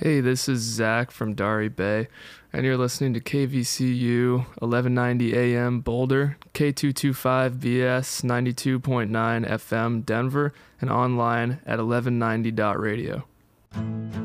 Hey, this is Zach from Dari Bay, and you're listening to KVCU 1190 AM Boulder, K225BS 92.9 FM Denver, and online at 1190.radio.